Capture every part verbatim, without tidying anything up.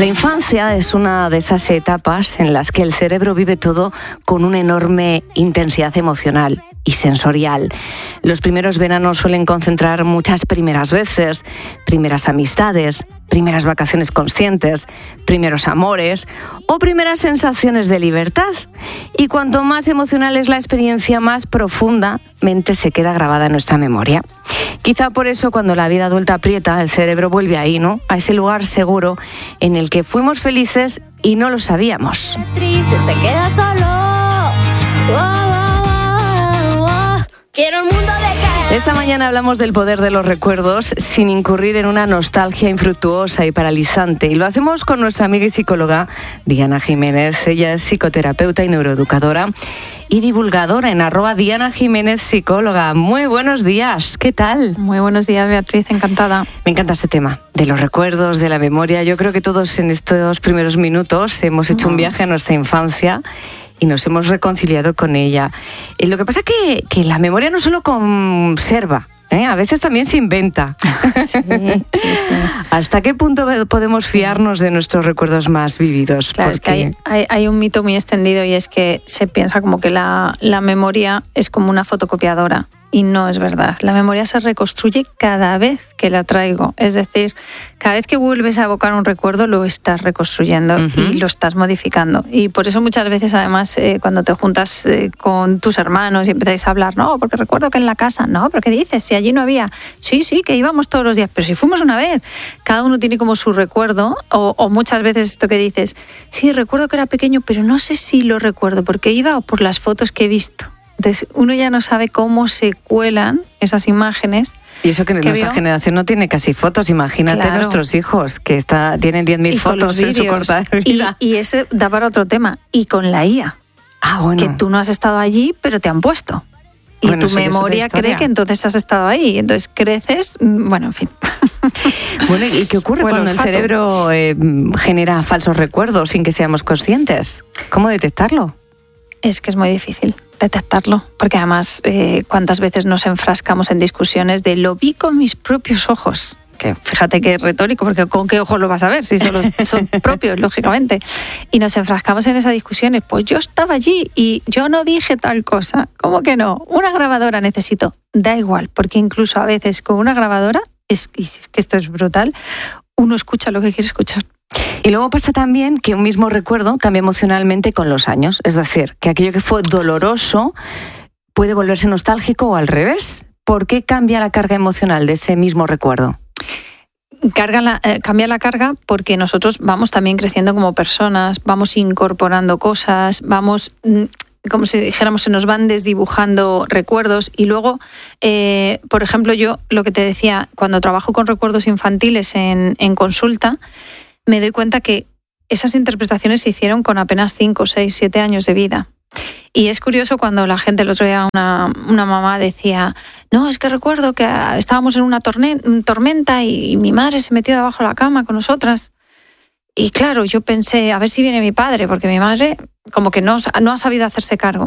La infancia es una de esas etapas en las que el cerebro vive todo con una enorme intensidad emocional y sensorial. Los primeros veranos suelen concentrar muchas primeras veces, primeras amistades, primeras vacaciones conscientes, primeros amores o primeras sensaciones de libertad. Y cuanto más emocional es la experiencia, más profundamente se queda grabada en nuestra memoria. Quizá por eso cuando la vida adulta aprieta, el cerebro vuelve ahí, ¿no? A ese lugar seguro en el que fuimos felices y no lo sabíamos. Triste, se queda solo. Oh, oh, oh, oh. Quiero el mundo de caer. Esta mañana hablamos del poder de los recuerdos sin incurrir en una nostalgia infructuosa y paralizante. Y lo hacemos con nuestra amiga y psicóloga Diana Jiménez. Ella es psicoterapeuta y neuroeducadora y divulgadora en arroba Diana Jiménez Psicóloga. Muy buenos días, ¿qué tal? Muy buenos días, Beatriz, encantada. Me encanta este tema, de los recuerdos, de la memoria. Yo creo que todos en estos primeros minutos hemos hecho un viaje a nuestra infancia y nos hemos reconciliado con ella. Y lo que pasa es que, que la memoria no solo conserva, ¿eh? A veces también se inventa. Sí, sí, sí. ¿Hasta qué punto podemos fiarnos de nuestros recuerdos más vividos? Claro, Porque... es que hay, hay, hay un mito muy extendido y es que se piensa como que la, la memoria es como una fotocopiadora. Y no es verdad. La memoria se reconstruye cada vez que la traigo. Es decir, cada vez que vuelves a evocar un recuerdo, lo estás reconstruyendo uh-huh. y lo estás modificando. Y por eso muchas veces, además, eh, cuando te juntas eh, con tus hermanos y empezáis a hablar, no, porque recuerdo que en la casa, no, pero ¿qué dices? Si allí no había, sí, sí, que íbamos todos los días, pero si fuimos una vez. Cada uno tiene como su recuerdo, o, o muchas veces esto que dices, sí, recuerdo que era pequeño, pero no sé si lo recuerdo, porque iba o por las fotos que he visto. Entonces, uno ya no sabe cómo se cuelan esas imágenes. Y eso que, que nuestra veo. generación no tiene casi fotos. Imagínate claro. nuestros hijos, que está, tienen diez mil fotos en su corta vida. Y, y ese da para otro tema. Y con la I A. Ah, bueno. Que tú no has estado allí, pero te han puesto. Y bueno, tu memoria cree que entonces has estado ahí. Entonces creces, bueno, en fin. Bueno, ¿y qué ocurre bueno, cuando el fato. cerebro eh, genera falsos recuerdos sin que seamos conscientes? ¿Cómo detectarlo? Es que es muy difícil detectarlo, porque además eh, cuántas veces nos enfrascamos en discusiones de lo vi con mis propios ojos, que fíjate que es retórico, porque con qué ojos lo vas a ver, si solo son propios, lógicamente, y nos enfrascamos en esas discusiones, pues yo estaba allí y yo no dije tal cosa, ¿cómo que no? Una grabadora necesito, da igual, porque incluso a veces con una grabadora, es que esto es brutal, uno escucha lo que quiere escuchar. Y luego pasa también que un mismo recuerdo cambia emocionalmente con los años. Es decir, que aquello que fue doloroso puede volverse nostálgico o al revés. ¿Por qué cambia la carga emocional de ese mismo recuerdo? Carga la, eh, cambia la carga porque nosotros vamos también creciendo como personas, vamos incorporando cosas, vamos... como si dijéramos, se nos van desdibujando recuerdos y luego, eh, por ejemplo, yo lo que te decía, cuando trabajo con recuerdos infantiles en, en consulta, me doy cuenta que esas interpretaciones se hicieron con apenas cinco, seis, siete años de vida. Y es curioso cuando la gente, el otro día una, una mamá decía, no, es que recuerdo que estábamos en una tormenta y, y mi madre se metió debajo de la cama con nosotras. Y claro, yo pensé, a ver si viene mi padre, porque mi madre como que no, no ha sabido hacerse cargo.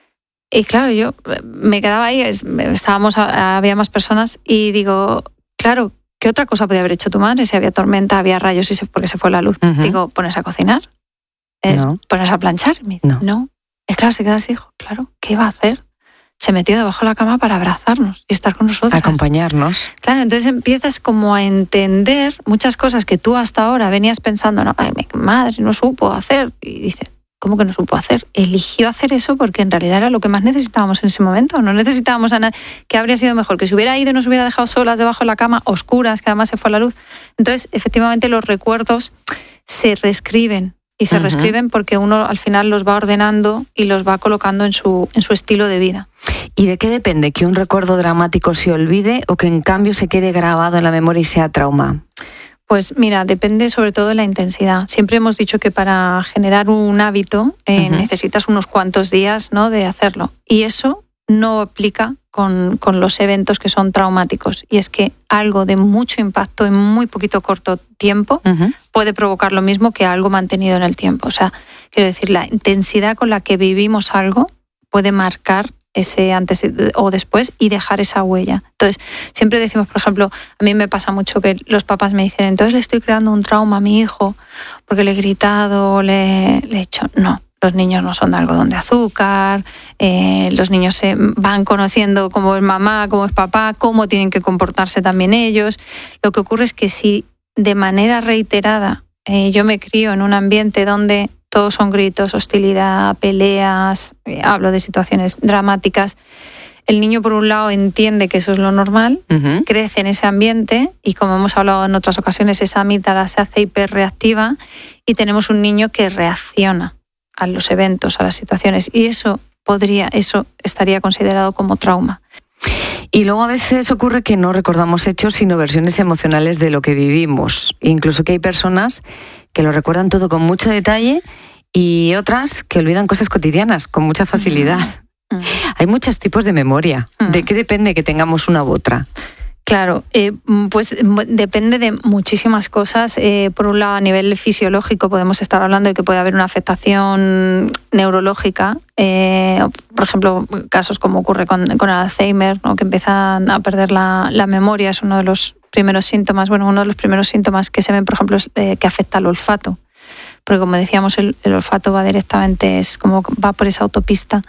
Y claro, yo me quedaba ahí, estábamos, había más personas y digo, claro, ¿qué otra cosa podía haber hecho tu madre si había tormenta, había rayos y se, porque se fue la luz? Uh-huh. Digo, ¿pones a cocinar? ¿Es, no. ¿Pones a planchar? Me dice, no. no. Es claro, se queda así, dijo, claro, ¿qué iba a hacer? Se metió debajo de la cama para abrazarnos y estar con nosotros. Acompañarnos. Claro, entonces empiezas como a entender muchas cosas que tú hasta ahora venías pensando, no, ay, mi madre no supo hacer. Y dices, ¿cómo que no supo hacer? Eligió hacer eso porque en realidad era lo que más necesitábamos en ese momento. No necesitábamos a nadie. ¿Qué habría sido mejor? Que se hubiera ido y nos hubiera dejado solas debajo de la cama, oscuras, que además se fue la luz. Entonces, efectivamente, los recuerdos se reescriben. Y se uh-huh. reescriben porque uno al final los va ordenando y los va colocando en su, en su estilo de vida. ¿Y de qué depende que un recuerdo dramático se olvide o que en cambio se quede grabado en la memoria y sea trauma? Pues mira, depende sobre todo de la intensidad. Siempre hemos dicho que para generar un hábito eh, uh-huh. necesitas unos cuantos días, ¿no?, de hacerlo. Y eso no aplica con, con los eventos que son traumáticos. Y es que algo de mucho impacto en muy poquito corto tiempo uh-huh. puede provocar lo mismo que algo mantenido en el tiempo. O sea, quiero decir, la intensidad con la que vivimos algo puede marcar ese antes o después y dejar esa huella. Entonces, siempre decimos, por ejemplo, a mí me pasa mucho que los papás me dicen, entonces le estoy creando un trauma a mi hijo porque le he gritado, le, le he hecho... No, los niños no son de algodón de azúcar, eh, los niños se van conociendo cómo es mamá, cómo es papá, cómo tienen que comportarse también ellos. Lo que ocurre es que si de manera reiterada eh, yo me crío en un ambiente donde todos son gritos, hostilidad, peleas, eh, hablo de situaciones dramáticas, el niño por un lado entiende que eso es lo normal, uh-huh. crece en ese ambiente y como hemos hablado en otras ocasiones, esa amígdala se hace hiperreactiva y tenemos un niño que reacciona a los eventos, a las situaciones, y eso podría, eso estaría considerado como trauma. Y luego a veces ocurre que no recordamos hechos, sino versiones emocionales de lo que vivimos. Incluso que hay personas que lo recuerdan todo con mucho detalle y otras que olvidan cosas cotidianas con mucha facilidad. Uh-huh. Hay muchos tipos de memoria. Uh-huh. ¿De qué depende que tengamos una u otra? Claro, eh, pues depende de muchísimas cosas. Eh, por un lado, a nivel fisiológico podemos estar hablando de que puede haber una afectación neurológica. Eh, por ejemplo, casos como ocurre con, con el Alzheimer, ¿no? Que empiezan a perder la, la memoria, es uno de los primeros síntomas. Bueno, uno de los primeros síntomas que se ven, por ejemplo, es eh, que afecta al olfato. Porque como decíamos, el, el olfato va directamente, es como va por esa autopista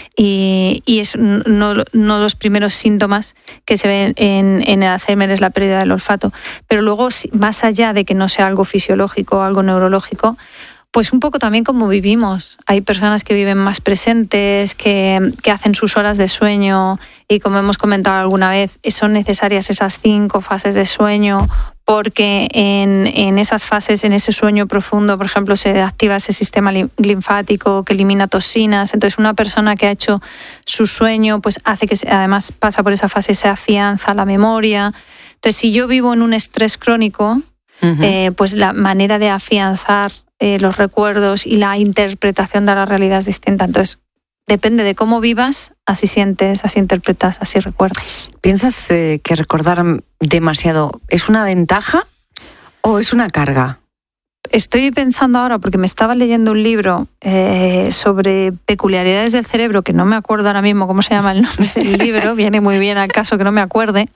y, y es uno no, no de los primeros síntomas que se ven en, en el Alzheimer es la pérdida del olfato. Pero luego, más allá de que no sea algo fisiológico o algo neurológico, pues un poco también como vivimos. Hay personas que viven más presentes, que, que hacen sus horas de sueño y como hemos comentado alguna vez, son necesarias esas cinco fases de sueño porque en, en esas fases, en ese sueño profundo, por ejemplo, se activa ese sistema linfático que elimina toxinas. Entonces, una persona que ha hecho su sueño, pues hace que además pasa por esa fase, se afianza la memoria. Entonces, si yo vivo en un estrés crónico, uh-huh. eh, pues la manera de afianzar eh, los recuerdos y la interpretación de la realidad es distinta. Entonces, depende de cómo vivas, así sientes, así interpretas, así recuerdas. ¿Piensas eh, que recordar demasiado es una ventaja o es una carga? Estoy pensando ahora, porque me estaba leyendo un libro eh, sobre peculiaridades del cerebro, que no me acuerdo ahora mismo cómo se llama el nombre del libro, viene muy bien al caso que no me acuerde.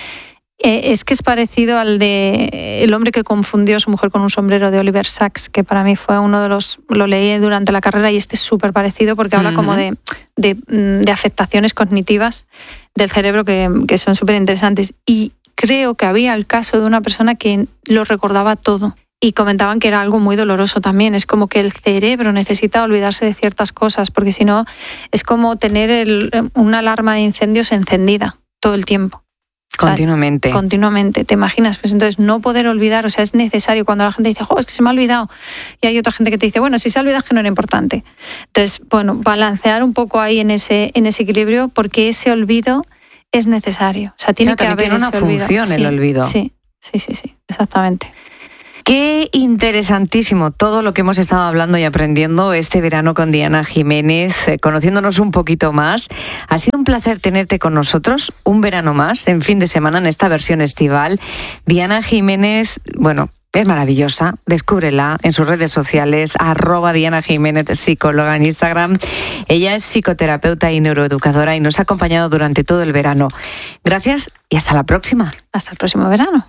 Eh, es que es parecido al de El hombre que confundió a su mujer con un sombrero, de Oliver Sacks, que para mí fue uno de los... Lo leí durante la carrera y este es súper parecido porque habla uh-huh. como de, de, de afectaciones cognitivas del cerebro que, que son súper interesantes. Y creo que había el caso de una persona que lo recordaba todo. Y comentaban que era algo muy doloroso también. Es como que el cerebro necesita olvidarse de ciertas cosas, porque si no es como tener el, una alarma de incendios encendida todo el tiempo. Continuamente. O sea, continuamente, ¿te imaginas? Pues entonces no poder olvidar, o sea, es necesario. Cuando la gente dice, jo, es que se me ha olvidado. Y hay otra gente que te dice, bueno, si se ha olvidado es que no era importante. Entonces, bueno, balancear un poco ahí en ese, en ese equilibrio, porque ese olvido es necesario. O sea, tiene o sea, que haber tiene una ese función olvido. el olvido. Sí, sí, sí, sí, exactamente. Qué interesantísimo todo lo que hemos estado hablando y aprendiendo este verano con Diana Jiménez, eh, conociéndonos un poquito más. Ha sido un placer tenerte con nosotros un verano más, en fin de semana, en esta versión estival. Diana Jiménez, bueno, es maravillosa, descúbrela en sus redes sociales, arroba Diana Jiménez, psicóloga en Instagram. Ella es psicoterapeuta y neuroeducadora y nos ha acompañado durante todo el verano. Gracias y hasta la próxima. Hasta el próximo verano.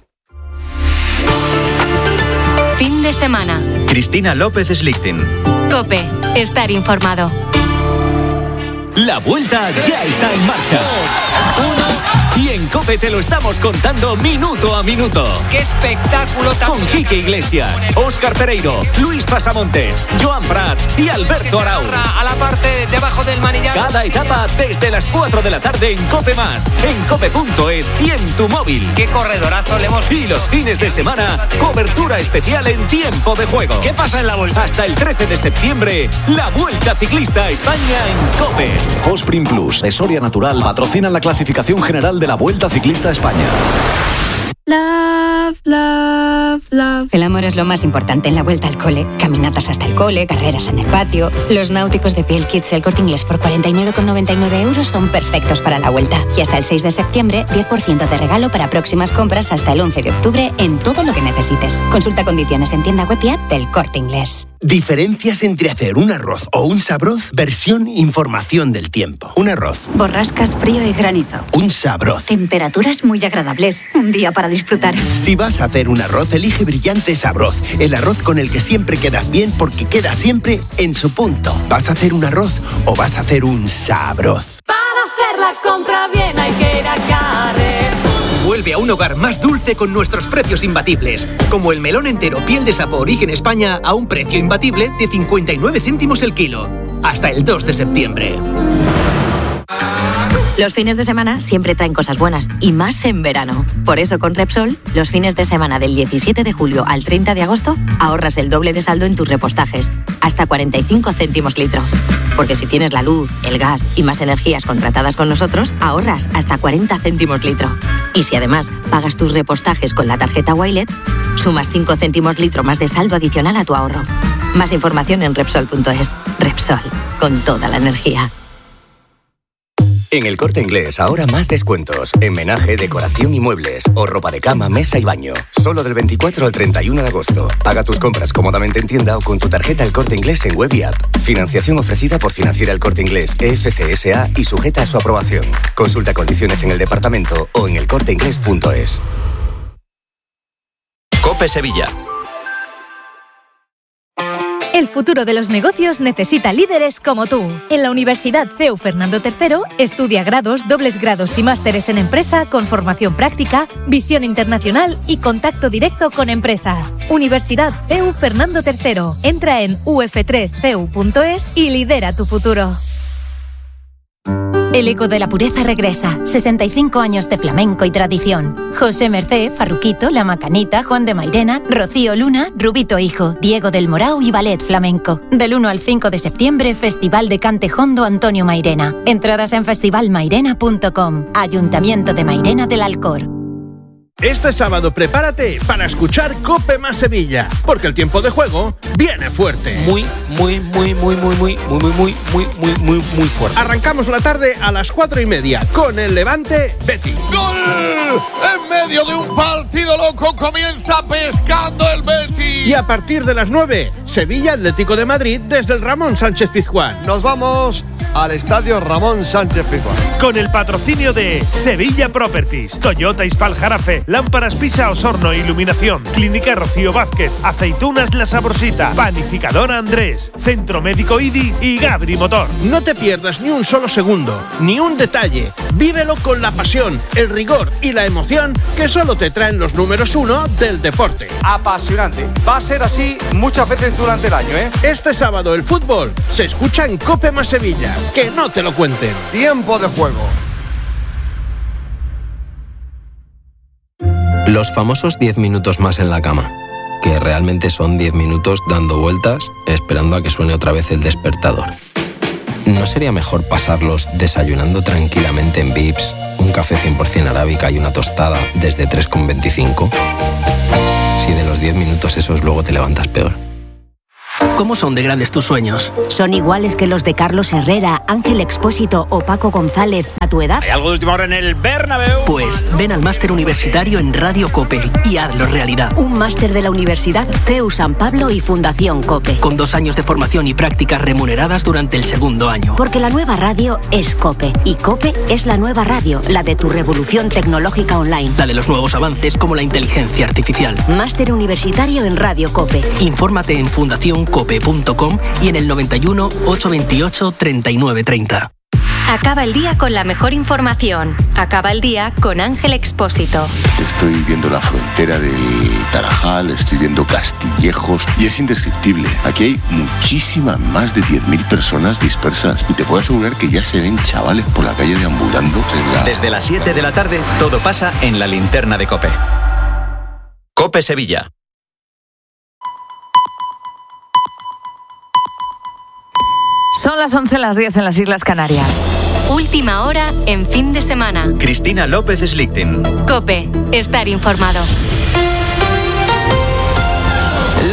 Fin de semana. Cristina López Slichting. COPE. Estar informado. La vuelta ya está en marcha. Uno. Y en COPE te lo estamos contando minuto a minuto. ¡Qué espectáculo tan... Con Quique Iglesias, Óscar Pereiro, Luis Pasamontes, Joan Prat y Alberto Arau. A la parte de abajo del manillar. Cada etapa desde las cuatro de la tarde en COPE Más, en cope punto es y en tu móvil. ¡Qué corredorazo le hemos... Y los fines de semana, cobertura especial en tiempo de juego. ¿Qué pasa en la vuelta? Hasta el trece de septiembre, la Vuelta Ciclista a España en COPE. Fosprin Plus de Soria Natural patrocina la clasificación general de la Vuelta Ciclista a España. Love, love. love, love. El amor es lo más importante en la vuelta al cole. Caminatas hasta el cole, carreras en el patio. Los náuticos de Piel Kids El Corte Inglés por cuarenta y nueve con noventa y nueve euros son perfectos para la vuelta. Y hasta el seis de septiembre, diez por ciento de regalo para próximas compras hasta el once de octubre en todo lo que necesites. Consulta condiciones en tienda web y app del Corte Inglés. Diferencias entre hacer un arroz o un sabroz, versión información del tiempo. Un arroz. Borrascas, frío y granizo. Un sabroz. Temperaturas muy agradables. Un día para disfrutar. Si vas a hacer un arroz, elige Brillante Sabroz. El arroz con el que siempre quedas bien porque queda siempre en su punto. ¿Vas a hacer un arroz o vas a hacer un sabroz? Para hacer la compra bien hay que ir a Carrefour. Vuelve a un hogar más dulce con nuestros precios imbatibles. Como el melón entero piel de sapo origen España a un precio imbatible de cincuenta y nueve céntimos el kilo. Hasta el dos de septiembre. Los fines de semana siempre traen cosas buenas, y más en verano. Por eso con Repsol, los fines de semana del diecisiete de julio al treinta de agosto, ahorras el doble de saldo en tus repostajes, hasta cuarenta y cinco céntimos litro. Porque si tienes la luz, el gas y más energías contratadas con nosotros, ahorras hasta cuarenta céntimos litro. Y si además pagas tus repostajes con la tarjeta Wilet, sumas cinco céntimos litro más de saldo adicional a tu ahorro. Más información en Repsol punto es. Repsol, con toda la energía. En El Corte Inglés, ahora más descuentos. En menaje, decoración y muebles. O ropa de cama, mesa y baño. Solo del veinticuatro al treinta y uno de agosto. Paga tus compras cómodamente en tienda o con tu tarjeta El Corte Inglés en web y app. Financiación ofrecida por Financiera El Corte Inglés, E F C S A y sujeta a su aprobación. Consulta condiciones en el departamento o en el corte inglés punto es. COPE Sevilla. El futuro de los negocios necesita líderes como tú. En la Universidad C E U Fernando tercero estudia grados, dobles grados y másteres en empresa con formación práctica, visión internacional y contacto directo con empresas. Universidad C E U Fernando tercero. Entra en u f tres c e u punto es y lidera tu futuro. El eco de la pureza regresa. sesenta y cinco años de flamenco y tradición. José Mercé, Farruquito, La Macanita, Juan de Mairena, Rocío Luna, Rubito Hijo, Diego del Morao y Ballet Flamenco. Del uno al cinco de septiembre, Festival de Cante Jondo Antonio Mairena. Entradas en festival mairena punto com. Ayuntamiento de Mairena del Alcor. Este sábado prepárate para escuchar COPE más Sevilla, porque el tiempo de juego viene fuerte. Muy, muy, muy, muy, muy, muy, muy, muy, muy, muy, muy, muy, muy fuerte. Arrancamos la tarde a las cuatro y media con el Levante Betis. ¡Gol! En medio de un partido loco comienza pescando el Betis. Y a partir de las nueve, Sevilla Atlético de Madrid desde el Ramón Sánchez Pizjuán. Nos vamos al estadio Ramón Sánchez Pizjuán. Con el patrocinio de Sevilla Properties, Toyota Ispal Jarafe, Lámparas Pisa Osorno Iluminación, Clínica Rocío Vázquez, Aceitunas La Saborsita, Panificadora Andrés, Centro Médico I D I y Gabri Motor. No te pierdas ni un solo segundo, ni un detalle. Vívelo con la pasión, el rigor y la emoción que solo te traen los números uno del deporte. Apasionante. Va a ser así muchas veces durante el año, ¿eh? Este sábado el fútbol se escucha en COPE más Sevilla. Que no te lo cuenten. Tiempo de juego. Los famosos diez minutos más en la cama, que realmente son diez minutos dando vueltas, esperando a que suene otra vez el despertador. ¿No sería mejor pasarlos desayunando tranquilamente en Vips, un café cien por ciento arábica y una tostada desde tres con veinticinco? Si de los diez minutos esos luego te levantas peor. ¿Cómo son de grandes tus sueños? ¿Son iguales que los de Carlos Herrera, Ángel Expósito o Paco González a tu edad? ¿Hay algo de última hora en el Bernabéu? Pues ven al máster universitario en Radio COPE y hazlo realidad. Un máster de la Universidad C E U San Pablo y Fundación COPE. Con dos años de formación y prácticas remuneradas durante el segundo año. Porque la nueva radio es COPE. Y COPE es la nueva radio, la de tu revolución tecnológica online. La de los nuevos avances como la inteligencia artificial. Máster universitario en Radio COPE. Infórmate en fundación cope punto com y en el noventa y uno, ochocientos veintiocho, treinta y nueve treinta. Acaba el día con la mejor información. Acaba el día con Ángel Expósito. Estoy viendo la frontera del Tarajal, estoy viendo Castillejos y es indescriptible. Aquí hay muchísimas, más de diez mil personas dispersas y te puedo asegurar que ya se ven chavales por la calle deambulando. La... Desde las siete de la tarde, todo pasa en la linterna de COPE. COPE Sevilla. Son las once, las diez en las Islas Canarias. Última hora en fin de semana. Cristina López Slichting. COPE. Estar informado.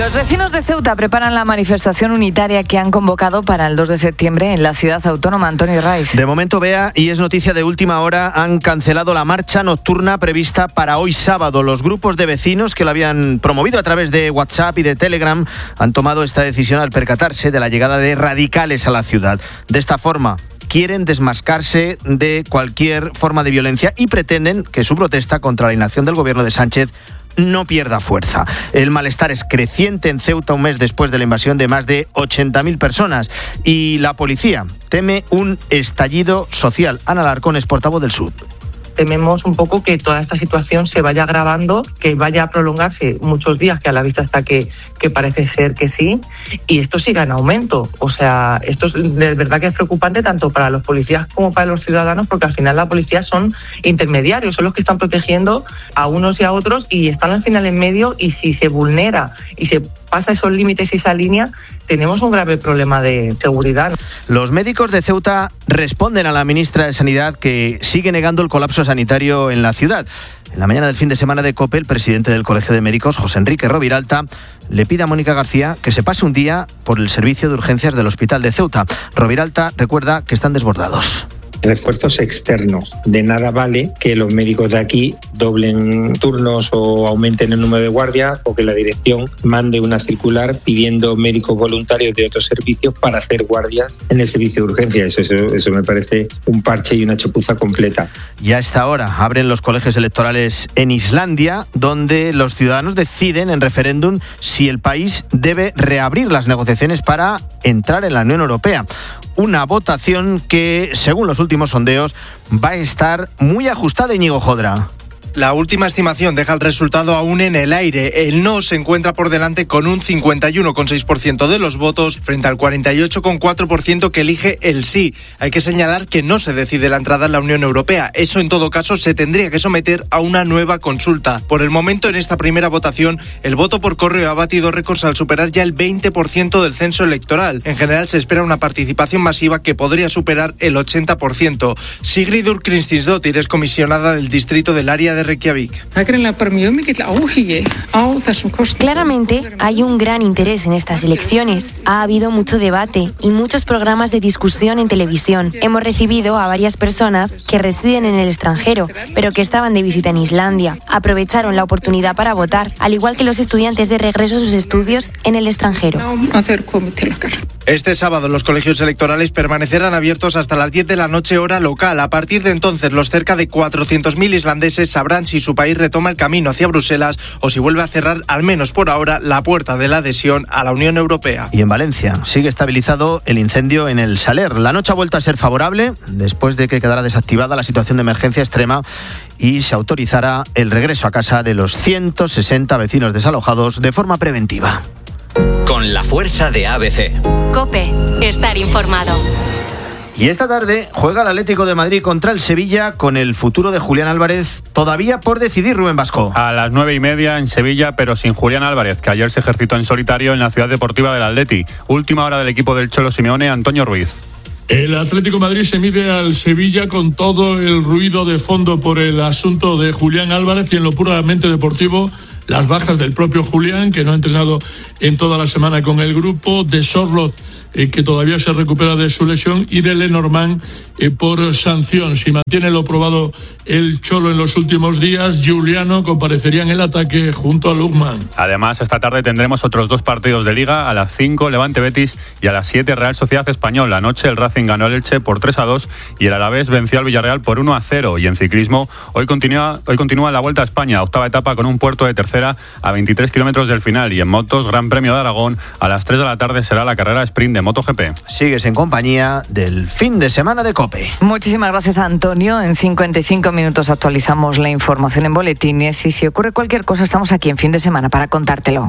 Los vecinos de Ceuta preparan la manifestación unitaria que han convocado para el dos de septiembre en la ciudad autónoma. Antonio Raiz. De momento, Bea, y es noticia de última hora, han cancelado la marcha nocturna prevista para hoy sábado. Los grupos de vecinos que lo habían promovido a través de WhatsApp y de Telegram han tomado esta decisión al percatarse de la llegada de radicales a la ciudad. De esta forma, quieren desmascararse de cualquier forma de violencia y pretenden que su protesta contra la inacción del gobierno de Sánchez no pierda fuerza. El malestar es creciente en Ceuta un mes después de la invasión de más de ochenta mil personas y la policía teme un estallido social. Ana Alarcón es portavoz del S U D. Tememos un poco que toda esta situación se vaya agravando, que vaya a prolongarse muchos días, que a la vista está que, que parece ser que sí, y esto siga en aumento. O sea, esto es de verdad que es preocupante tanto para los policías como para los ciudadanos, porque al final la policía son intermediarios, son los que están protegiendo a unos y a otros y están al final en medio, y si se vulnera y se pasa esos límites y esa línea, tenemos un grave problema de seguridad. Los médicos de Ceuta responden a la ministra de Sanidad, que sigue negando el colapso sanitario en la ciudad. En la mañana del fin de semana de COPE, el presidente del Colegio de Médicos, José Enrique Roviralta, le pide a Mónica García que se pase un día por el servicio de urgencias del Hospital de Ceuta. Roviralta recuerda que están desbordados. Refuerzos externos. De nada vale que los médicos de aquí doblen turnos o aumenten el número de guardias, o que la dirección mande una circular pidiendo médicos voluntarios de otros servicios para hacer guardias en el servicio de urgencia. Eso, eso, eso me parece un parche y una chapuza completa. Y a esta hora abren los colegios electorales en Islandia, donde los ciudadanos deciden en referéndum si el país debe reabrir las negociaciones para entrar en la Unión Europea. Una votación que, según los últimos sondeos, va a estar muy ajustada. Íñigo Jodra. La última estimación deja el resultado aún en el aire. El no se encuentra por delante con un cincuenta y uno coma seis por ciento de los votos frente al cuarenta y ocho coma cuatro por ciento que elige el sí. Hay que señalar que no se decide la entrada en la Unión Europea. Eso, en todo caso, se tendría que someter a una nueva consulta. Por el momento, en esta primera votación, el voto por correo ha batido récords al superar ya el veinte por ciento del censo electoral. En general, se espera una participación masiva que podría superar el ochenta por ciento. Sigridur Kristinsdóttir es comisionada del distrito del área de Reykjavik. Claramente hay un gran interés en estas elecciones. Ha habido mucho debate y muchos programas de discusión en televisión. Hemos recibido a varias personas que residen en el extranjero, pero que estaban de visita en Islandia. Aprovecharon la oportunidad para votar, al igual que los estudiantes de regreso a sus estudios en el extranjero. Este sábado los colegios electorales permanecerán abiertos hasta las diez de la noche hora local. A partir de entonces, los cerca de cuatrocientos mil islandeses sabrán si su país retoma el camino hacia Bruselas o si vuelve a cerrar, al menos por ahora, la puerta de la adhesión a la Unión Europea. Y en Valencia sigue estabilizado el incendio en el Saler. La noche ha vuelto a ser favorable después de que quedara desactivada la situación de emergencia extrema y se autorizará el regreso a casa de los ciento sesenta vecinos desalojados de forma preventiva. Con la fuerza de A B C. COPE. Estar informado. Y esta tarde juega el Atlético de Madrid contra el Sevilla, con el futuro de Julián Álvarez todavía por decidir. Rubén Vasco. A las nueve y media en Sevilla, pero sin Julián Álvarez, que ayer se ejercitó en solitario en la ciudad deportiva del Atleti. Última hora del equipo del Cholo Simeone, Antonio Ruiz. El Atlético de Madrid se mide al Sevilla con todo el ruido de fondo por el asunto de Julián Álvarez, y en lo puramente deportivo, las bajas del propio Julián, que no ha entrenado en toda la semana con el grupo, de Sorloth, eh, que todavía se recupera de su lesión, y de Lenormand eh, por sanción. Si mantiene lo probado el Cholo en los últimos días, Giuliano comparecería en el ataque junto a Lukman. Además, esta tarde tendremos otros dos partidos de Liga. A las cinco, Levante Betis, y a las siete, Real Sociedad Español. Anoche el Racing ganó al Elche por tres a dos y el Alavés venció al Villarreal por uno a cero. Y en ciclismo, hoy continúa, hoy continúa la Vuelta a España, octava etapa con un puerto de tercera a veintitrés kilómetros del final. Y en motos, Gran Premio de Aragón, a las tres de la tarde será la carrera sprint de MotoGP. Sigues en compañía del fin de semana de COPE. Muchísimas gracias, Antonio. En cincuenta y cinco minutos actualizamos la información en boletines, y si ocurre cualquier cosa estamos aquí en fin de semana para contártelo.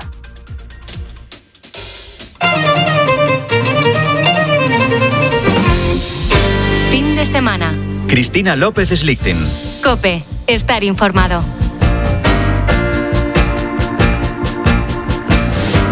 Fin de semana. Cristina López Slichting. COPE. Estar informado.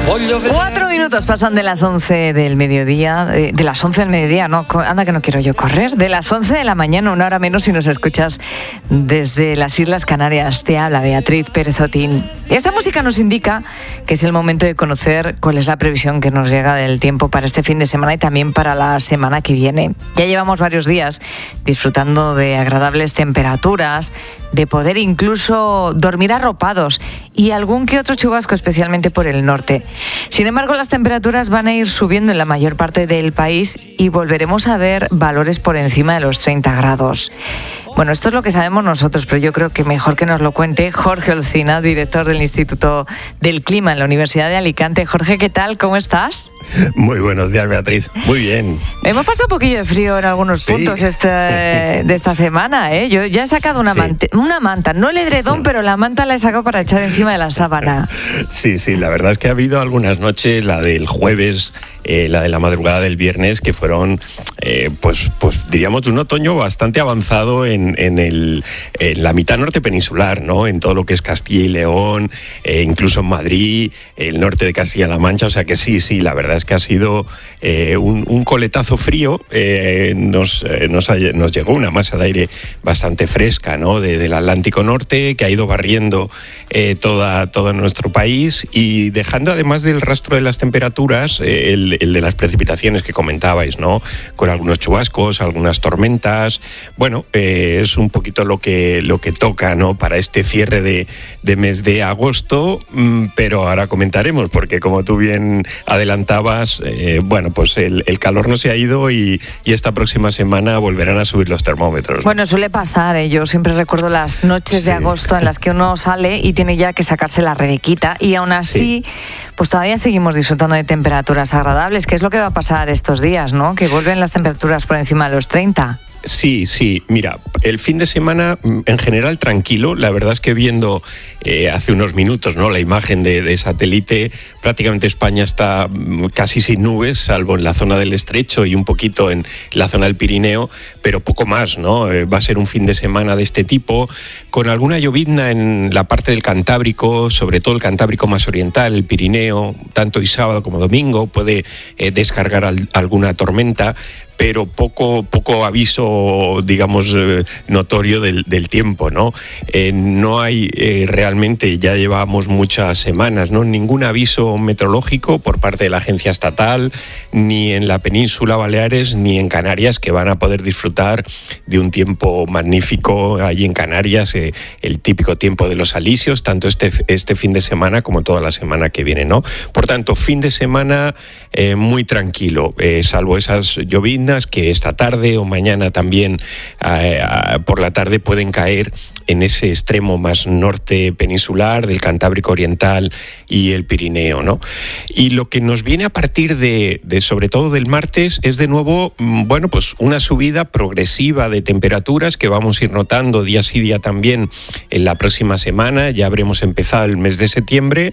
Cuatro minutos pasan de las once del mediodía, de, de las once del mediodía, no, anda que no quiero yo correr, de las once de la mañana, una hora menos si nos escuchas desde las Islas Canarias. Te habla Beatriz Pérez Otín. Y esta música nos indica que es el momento de conocer cuál es la previsión que nos llega del tiempo para este fin de semana y también para la semana que viene. Ya llevamos varios días disfrutando de agradables temperaturas, de poder incluso dormir arropados y algún que otro chubasco, especialmente por el norte. Sin embargo, las temperaturas van a ir subiendo en la mayor parte del país y volveremos a ver valores por encima de los treinta grados. Bueno, esto es lo que sabemos nosotros, pero yo creo que mejor que nos lo cuente Jorge Olcina, director del Instituto del Clima en la Universidad de Alicante. Jorge, ¿qué tal? ¿Cómo estás? Muy buenos días, Beatriz. Muy bien. Hemos pasado un poquillo de frío en algunos sí. puntos este, de esta semana, ¿eh? Yo ya he sacado una, sí. manta, una manta, no el edredón, pero la manta la he sacado para echar encima de la sábana. Sí, sí, la verdad es que ha habido algunas noches, la del jueves, eh, la de la madrugada del viernes, que fueron, eh, pues, pues diríamos, un otoño bastante avanzado en, en, el, en la mitad norte peninsular, ¿no? En todo lo que es Castilla y León, eh, incluso en Madrid, el norte de Castilla-La Mancha, o sea que sí, sí, la verdad es que ha sido eh, un, un coletazo frío, eh, nos, eh, nos, ha, nos llegó una masa de aire bastante fresca, ¿no? De, del Atlántico Norte, que ha ido barriendo eh, toda, todo nuestro país y dejando, además del rastro de las temperaturas, eh, el, el de las precipitaciones que comentabais, ¿no? Con algunos chubascos, algunas tormentas. Bueno, eh, es un poquito lo que, lo que toca, ¿no? Para este cierre de, de mes de agosto, mmm, pero ahora comentaremos, porque como tú bien adelantabas, eh, bueno, pues el, el calor no se ha ido y, y esta próxima semana volverán a subir los termómetros. Bueno, suele pasar, ¿eh? Yo siempre recuerdo las noches sí. de agosto en las que uno sale y tiene ya que sacarse la rebequita y aún así, sí. pues todavía seguimos disfrutando de temperaturas agradables, que es lo que va a pasar estos días, ¿no? Que vuelven las temperaturas por encima de los treinta. Sí, sí, mira, el fin de semana en general tranquilo, la verdad es que viendo eh, hace unos minutos, ¿no? La imagen de, de satélite, prácticamente España está casi sin nubes, salvo en la zona del Estrecho y un poquito en la zona del Pirineo, pero poco más, ¿no? Eh, va a ser un fin de semana de este tipo, con alguna llovizna en la parte del Cantábrico, sobre todo el Cantábrico más oriental, el Pirineo, tanto y sábado como domingo, puede eh, descargar al, alguna tormenta, pero poco, poco aviso, digamos, eh, notorio del, del tiempo, ¿no? Eh, no hay eh, realmente, ya llevamos muchas semanas, ¿no? Ningún aviso meteorológico por parte de la agencia estatal, ni en la península Baleares, ni en Canarias, que van a poder disfrutar de un tiempo magnífico allí en Canarias, eh, el típico tiempo de los alisios, tanto este, este fin de semana como toda la semana que viene, ¿no? Por tanto, fin de semana eh, muy tranquilo, eh, salvo esas lloviznas que esta tarde o mañana también eh, por la tarde pueden caer en ese extremo más norte peninsular del Cantábrico Oriental y el Pirineo, ¿no? Y lo que nos viene a partir de, de sobre todo del martes es de nuevo, bueno, pues una subida progresiva de temperaturas que vamos a ir notando día sí día también en la próxima semana. Ya habremos empezado el mes de septiembre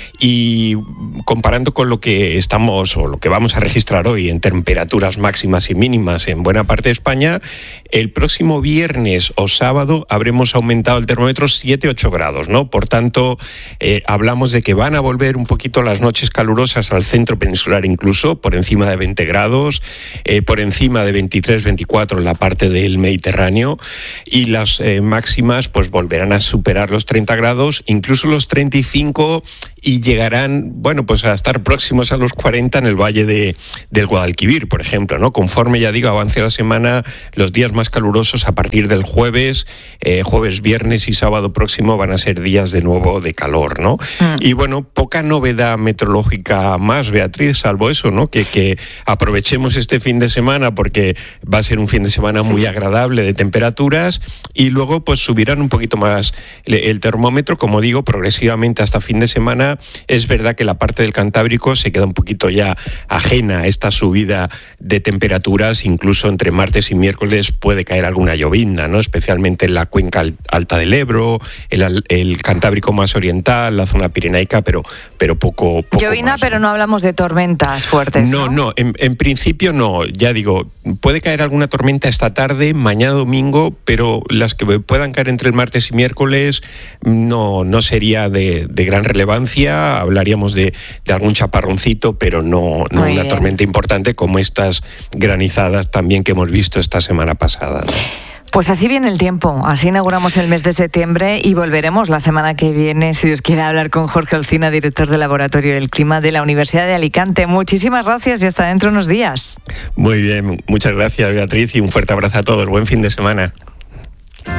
y comparando con lo que estamos o lo que vamos a registrar hoy en temperaturas máximas y mínimas en buena parte de España, el próximo viernes o sábado habremos aumentado el termómetro siete a ocho grados, ¿no? Por tanto, eh, hablamos de que van a volver un poquito las noches calurosas al centro peninsular, incluso por encima de veinte grados, eh, por encima de veintitrés, veinticuatro en la parte del Mediterráneo, y las eh, máximas pues volverán a superar los treinta grados, incluso los treinta y cinco, y llegarán, bueno, pues a estar próximos a los cuarenta en el valle de, del Guadalquivir, por ejemplo, ¿no? Conforme, ya digo, avance la semana, los días más calurosos a partir del jueves, eh, jueves, viernes y sábado próximo van a ser días de nuevo de calor, ¿no? Mm. Y bueno, poca novedad meteorológica más, Beatriz, salvo eso, ¿no? Que, que aprovechemos este fin de semana porque va a ser un fin de semana sí. muy agradable de temperaturas y luego pues subirán un poquito más el, el termómetro, como digo, progresivamente hasta fin de semana. Es verdad que la parte del Cantábrico se queda un poquito ya ajena a esta subida de temperaturas, incluso entre martes y miércoles puede caer alguna llovizna, ¿no? Especialmente en la cuenca alta del Ebro, el, el Cantábrico más oriental, la zona pirenaica, pero, pero poco, poco llovizna, más, pero no hablamos de tormentas fuertes, ¿no? No, no, en, en principio no, ya digo, puede caer alguna tormenta esta tarde, mañana domingo, pero las que puedan caer entre el martes y miércoles no, no sería de, de gran relevancia. Galicia hablaríamos de, de algún chaparroncito, pero no, no una bien. tormenta importante como estas granizadas también que hemos visto esta semana pasada, ¿no? Pues así viene el tiempo, así inauguramos el mes de septiembre y volveremos la semana que viene, si Dios quiere, a hablar con Jorge Olcina, director del Laboratorio del Clima de la Universidad de Alicante. Muchísimas gracias y hasta dentro de unos días. Muy bien, muchas gracias, Beatriz, y un fuerte abrazo a todos. Buen fin de semana.